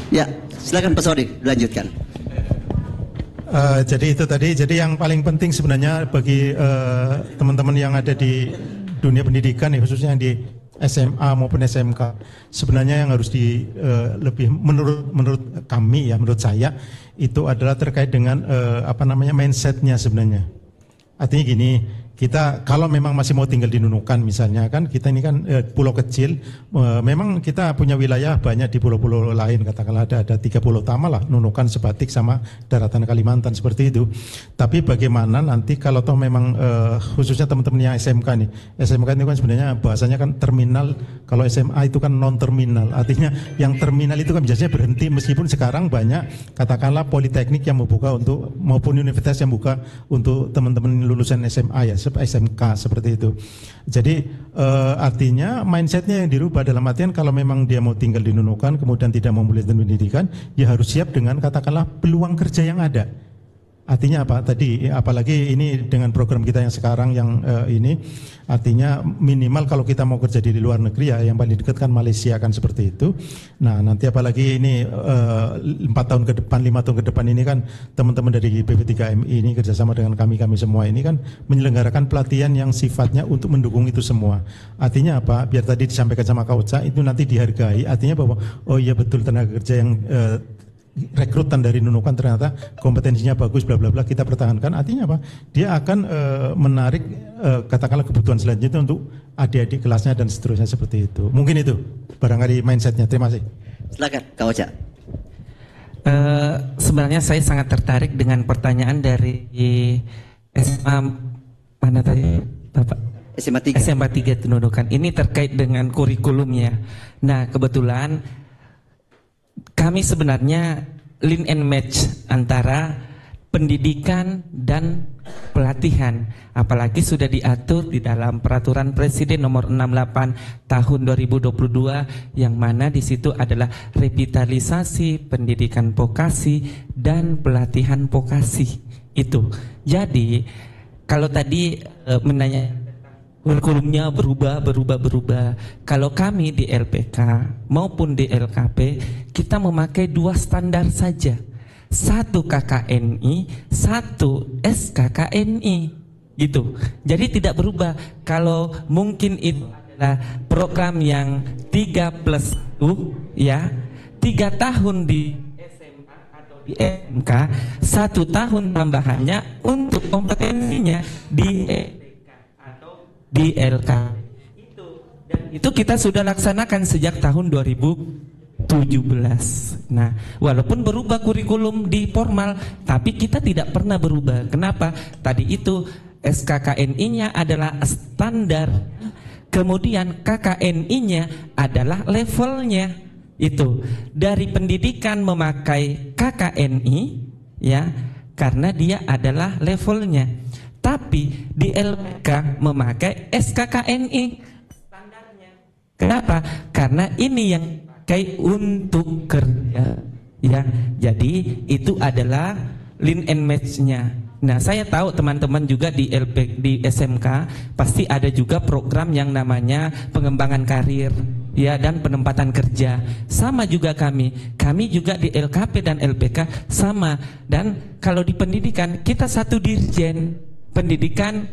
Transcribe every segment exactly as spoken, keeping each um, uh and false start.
Ya, silakan Pak Sodik, dilanjutkan. Uh, jadi itu tadi, jadi yang paling penting sebenarnya bagi uh, teman-teman yang ada di dunia pendidikan, ya, khususnya yang di S M A maupun S M K, sebenarnya yang harus di uh, lebih menurut menurut kami ya, menurut saya itu adalah terkait dengan uh, apa namanya mindsetnya sebenarnya. Artinya gini, kita kalau memang masih mau tinggal di Nunukan misalnya, kan kita ini kan eh, pulau kecil, eh, memang kita punya wilayah banyak di pulau-pulau lain, katakanlah ada ada tiga pulau utama lah, Nunukan, Sebatik sama daratan Kalimantan seperti itu. Tapi bagaimana nanti kalau toh memang eh, khususnya teman-teman yang S M K nih, S M K itu kan sebenarnya bahasanya kan terminal, kalau S M A itu kan non terminal, artinya yang terminal itu kan biasanya berhenti, meskipun sekarang banyak katakanlah politeknik yang membuka untuk maupun universitas yang buka untuk teman-teman lulusan S M A ya, S M K seperti itu. Jadi uh, artinya mindsetnya yang dirubah dalam artian kalau memang dia mau tinggal di Nunukan kemudian tidak mau melanjutkan pendidikan, ya harus siap dengan katakanlah peluang kerja yang ada. Artinya apa? Tadi apalagi ini dengan program kita yang sekarang yang uh, ini artinya minimal kalau kita mau kerja di luar negeri ya yang paling dekat kan Malaysia kan seperti itu. Nah nanti apalagi ini empat uh, tahun ke depan, lima tahun ke depan ini kan teman-teman dari B P tiga M I ini kerjasama dengan kami-kami semua ini kan menyelenggarakan pelatihan yang sifatnya untuk mendukung itu semua. Artinya apa? Biar tadi disampaikan sama Kak Ocha itu nanti dihargai. Artinya bahwa oh iya betul tenaga kerja yang uh, rekrutan dari Nunukan ternyata kompetensinya bagus bla bla bla, kita pertahankan. Artinya apa? Dia akan e, menarik e, katakanlah kebutuhan selanjutnya untuk adik-adik kelasnya dan seterusnya seperti itu. Mungkin itu barangkali mindsetnya. Terima kasih. Silakan Kak Ocha. Uh, sebenarnya saya sangat tertarik dengan pertanyaan dari S M A mana tadi Bapak? S M A tiga. S M A tiga Nunukan. Ini terkait dengan kurikulumnya. Nah kebetulan kami sebenarnya lean and match antara pendidikan dan pelatihan, apalagi sudah diatur di dalam peraturan Presiden nomor enam puluh delapan tahun dua ribu dua puluh dua yang mana di situ adalah revitalisasi pendidikan vokasi dan pelatihan vokasi itu. Jadi kalau tadi e, menanya kurikulumnya berubah, berubah, berubah. Kalau kami di L P K maupun di L K P, kita memakai dua standar saja. Satu K K N I, satu S K K N I. Gitu. Jadi tidak berubah. Kalau mungkin itu adalah program yang tiga plus satu, ya, tiga tahun di S M A atau di S M K, satu tahun tambahannya untuk kompetensinya di di L K. Itu dan itu kita sudah laksanakan sejak tahun dua ribu tujuh belas. Nah, walaupun berubah kurikulum di formal, tapi kita tidak pernah berubah. Kenapa? Tadi itu S K K N I-nya adalah standar. Kemudian K K N I-nya adalah levelnya. Itu dari pendidikan memakai K K N I ya, karena dia adalah levelnya. Tapi di L P K memakai S K K N I standarnya. Kenapa? Karena ini yang dipakai untuk kerja, ya. Jadi itu adalah lean and match-nya. Nah, saya tahu teman-teman juga di L P di S M K pasti ada juga program yang namanya pengembangan karir, ya, dan penempatan kerja. Sama juga kami. Kami juga di L K P dan L P K sama. Dan kalau di pendidikan kita satu dirjen pendidikan,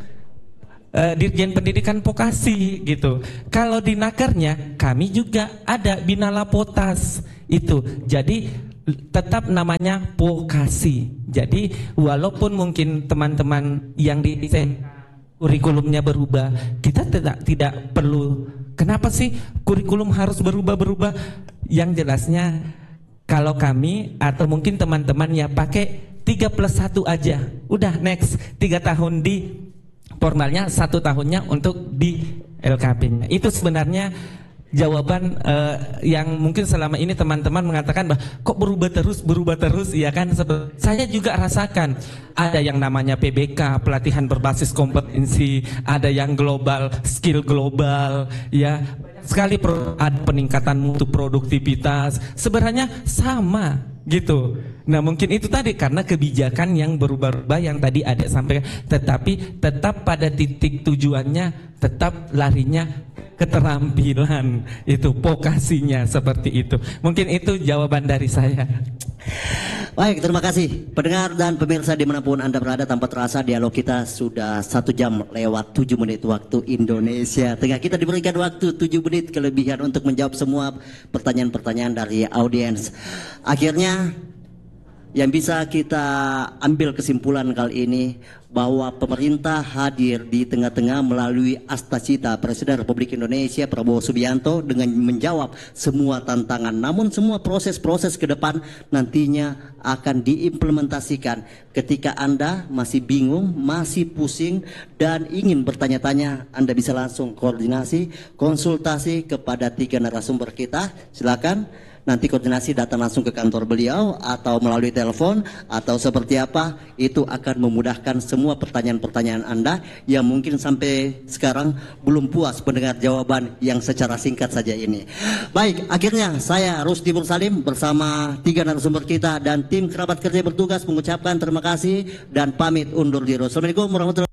uh, dirjen pendidikan vokasi gitu. Kalau di nakernya kami juga ada Binala Potas itu. Jadi tetap namanya vokasi. Jadi walaupun mungkin teman-teman yang di desain kurikulumnya berubah, kita tidak tidak perlu. Kenapa sih kurikulum harus berubah-berubah? Yang jelasnya kalau kami atau mungkin teman-teman ya pakai tiga plus satu aja, udah next, tiga tahun di formalnya, satu tahunnya untuk di L K P-nya. Itu sebenarnya jawaban uh, yang mungkin selama ini teman-teman mengatakan bah, kok berubah terus, berubah terus, ya kan? Saya juga rasakan ada yang namanya P B K, pelatihan berbasis kompetensi, ada yang global, skill global, ya. Sekali ada peningkatan mutu produktivitas, sebenarnya sama gitu. Nah mungkin itu tadi karena kebijakan yang berubah-ubah yang tadi ada sampai, tetapi tetap pada titik tujuannya tetap larinya ke keterampilan itu, vokasinya seperti itu. Mungkin itu jawaban dari saya. Baik, terima kasih pendengar dan pemirsa dimanapun Anda berada. Tanpa terasa dialog kita sudah satu jam lewat tujuh menit waktu Indonesia Tengah. Kita diberikan waktu tujuh menit kelebihan untuk menjawab semua pertanyaan-pertanyaan dari audiens. Akhirnya yang bisa kita ambil kesimpulan kali ini bahwa pemerintah hadir di tengah-tengah melalui Astacita Presiden Republik Indonesia Prabowo Subianto dengan menjawab semua tantangan. Namun semua proses-proses ke depan nantinya akan diimplementasikan. Ketika Anda masih bingung, masih pusing dan ingin bertanya-tanya, Anda bisa langsung koordinasi, konsultasi kepada tiga narasumber kita. Silakan. Nanti koordinasi datang langsung ke kantor beliau atau melalui telepon atau seperti apa, itu akan memudahkan semua pertanyaan-pertanyaan Anda yang mungkin sampai sekarang belum puas mendengar jawaban yang secara singkat saja ini. Baik, akhirnya saya Rusdi Mursalim bersama tiga narasumber kita dan tim kerabat kerja bertugas mengucapkan terima kasih dan pamit undur diri. Assalamualaikum warahmatullahi wabarakatuh.